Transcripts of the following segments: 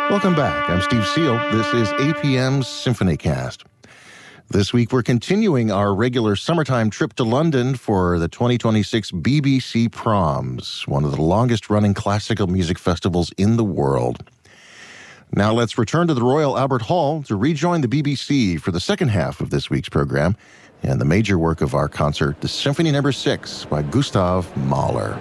Welcome back. I'm Steve Seal. This is APM's Symphony Cast. This week, we're continuing our regular summertime trip to London for the 2026 BBC Proms, one of the longest-running classical music festivals in the world. Now let's return to the Royal Albert Hall to rejoin the BBC for the second half of this week's program and the major work of our concert, the Symphony No. 6 by Gustav Mahler.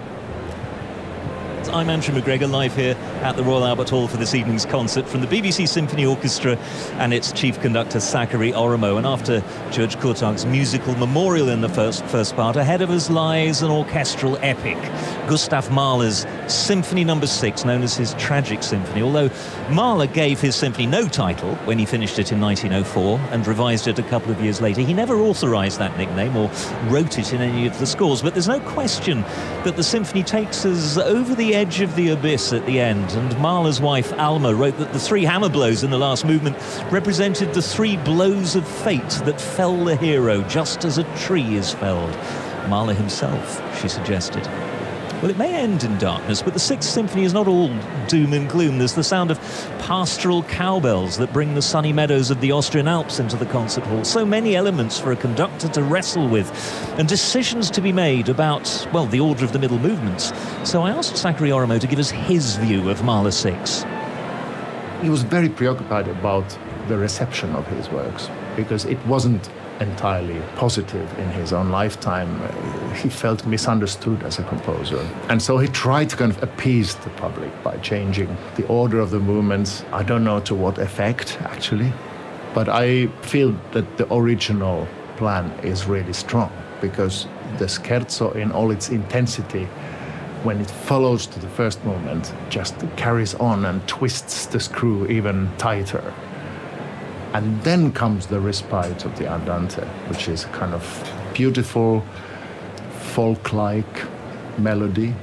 I'm Andrew McGregor, live here at the Royal Albert Hall for this evening's concert from the BBC Symphony Orchestra and its chief conductor, Sakari Oromo. And after George Kurtág's musical memorial in the first part, ahead of us lies an orchestral epic, Gustav Mahler's Symphony No. 6, known as his Tragic Symphony. Although Mahler gave his symphony no title when he finished it in 1904 and revised it a couple of years later, he never authorized that nickname or wrote it in any of the scores. But there's no question that the symphony takes us over the edge of the abyss at the end, and Mahler's wife Alma wrote that the three hammer blows in the last movement represented the three blows of fate that fell the hero just as a tree is felled. Mahler himself, she suggested. Well, it may end in darkness, but the Sixth Symphony is not all doom and gloom. There's the sound of pastoral cowbells that bring the sunny meadows of the Austrian Alps into the concert hall. So many elements for a conductor to wrestle with, and decisions to be made about, well, the order of the middle movements. So I asked Sakari Oromo to give us his view of Mahler 6. He was very preoccupied about the reception of his works, because it wasn't entirely positive in his own lifetime. He felt misunderstood as a composer. And so he tried to kind of appease the public by changing the order of the movements. I don't know to what effect, actually, but I feel that the original plan is really strong, because the scherzo in all its intensity, when it follows to the first movement, just carries on and twists the screw even tighter. And then comes the respite of the Andante, which is a kind of beautiful, folk-like melody.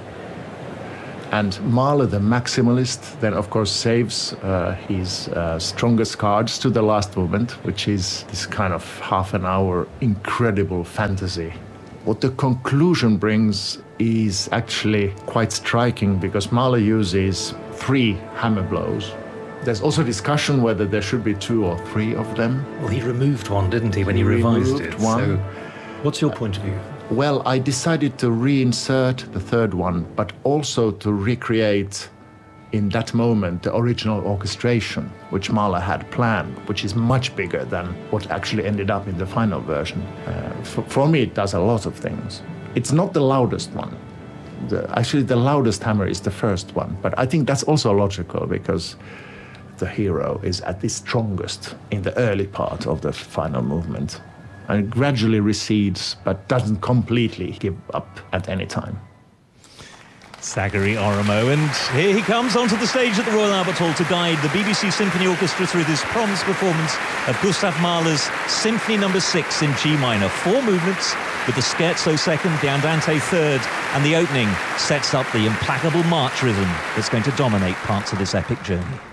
And Mahler, the maximalist, then of course saves his strongest cards to the last movement, which is this kind of half an hour incredible fantasy. What the conclusion brings is actually quite striking, because Mahler uses three hammer blows. There's also discussion whether there should be two or three of them. Well, he removed one, didn't he, when he revised it? One. So what's your point of view? Well, I decided to reinsert the third one, but also to recreate in that moment the original orchestration, which Mahler had planned, which is much bigger than what actually ended up in the final version. For me, it does a lot of things. It's not the loudest one. Actually, the loudest hammer is the first one, but I think that's also logical, because the hero is at its strongest in the early part of the final movement, and it gradually recedes but doesn't completely give up at any time. Sakari Oromo, and here he comes onto the stage at the Royal Albert Hall to guide the BBC Symphony Orchestra through this Proms performance of Gustav Mahler's Symphony No. 6 in G minor. 4 movements, with the scherzo second, the Andante third, and the opening sets up the implacable march rhythm that's going to dominate parts of this epic journey.